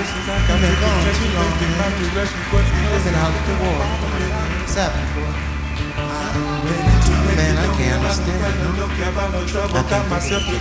You've been gone too long, man. You've been out the war. What's happening? Man, I can't understand. No? I can't myself to